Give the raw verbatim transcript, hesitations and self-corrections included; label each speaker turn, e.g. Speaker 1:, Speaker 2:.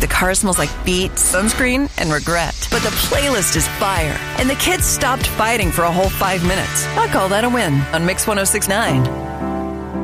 Speaker 1: the car smells like beet, sunscreen, and regret. But the playlist is fire, and the kids stopped fighting for a whole five minutes. I call that a win on Mix one oh six point nine.